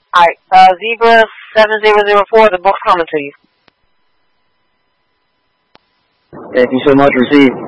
Alright, Zebra 7004, the book's coming to you. Thank you so much, received.